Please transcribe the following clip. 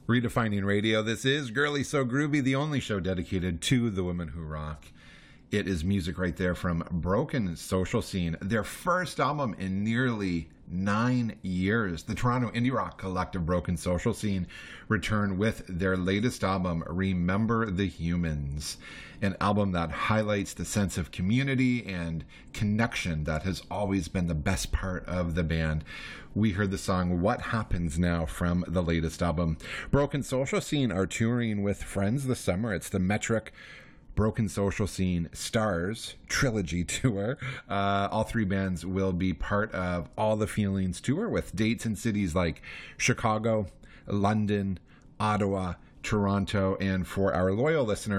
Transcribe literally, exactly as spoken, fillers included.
Redefining Radio. This is Girly So Groovy, the only show dedicated to the women who rock. It is music right there from Broken Social Scene, their first album in nearly nine years. The Toronto indie rock collective Broken Social Scene returned with their latest album, Remember the Humans, an album that highlights the sense of community and connection that has always been the best part of the band. We heard the song What Happens Now from the latest album. Broken Social Scene are touring with friends this summer. It's the Metric Broken Social Scene Stars Trilogy Tour. Uh, all three bands will be part of All the Feelings Tour with dates in cities like Chicago, London, Ottawa, Toronto, and for our loyal listeners,